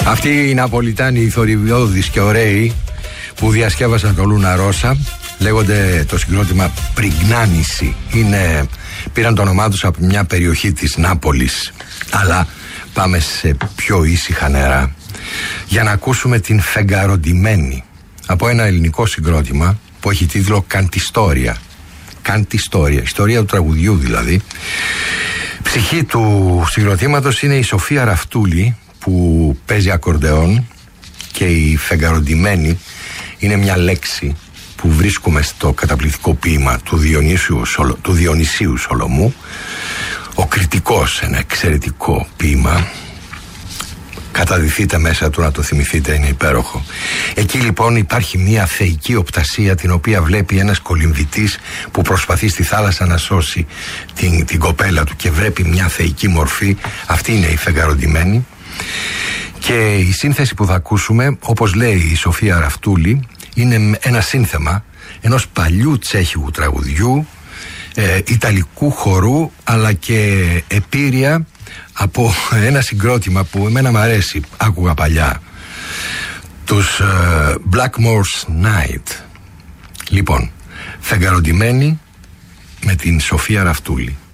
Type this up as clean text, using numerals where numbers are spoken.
Αυτοί οι Ναπολιτάνοι, οι θορυβιώδεις και ωραίοι που διασκεύασαν το Λούνα Ρώσα, λέγονται το συγκρότημα Πριγνάνηση. Πήραν το όνομά τους από μια περιοχή της Νάπολης. Αλλά πάμε σε πιο ήσυχα νερά για να ακούσουμε την Φεγγαροντημένη, από ένα ελληνικό συγκρότημα που έχει τίτλο Καντιστόρια. Καντιστόρια, ιστορία του τραγουδιού δηλαδή. Ψυχή του συγκροτήματος είναι η Σοφία Ραφτούλη, που παίζει ακορντεόν, και η Φεγγαροντημένη είναι μια λέξη που βρίσκουμε στο καταπληκτικό ποίημα του Διονυσίου Σολομού, ο Κριτικός, ένα εξαιρετικό ποίημα. Καταδυθείτε μέσα του να το θυμηθείτε, είναι υπέροχο. Εκεί λοιπόν υπάρχει μια θεϊκή οπτασία, την οποία βλέπει ένας κολυμβητής που προσπαθεί στη θάλασσα να σώσει την κοπέλα του και βλέπει μια θεϊκή μορφή. Αυτή είναι η Φεγγαροντημένη. Και η σύνθεση που θα ακούσουμε, όπως λέει η Σοφία Ραφτούλη, είναι ένα σύνθεμα ενός παλιού τσέχικου τραγουδιού, ιταλικού χορού, αλλά και επίρρεια από ένα συγκρότημα που εμένα μ' αρέσει, άκουγα παλιά, τους Blackmore's Night. Λοιπόν, Φεγγαροντημένη με την Σοφία Ραφτούλη.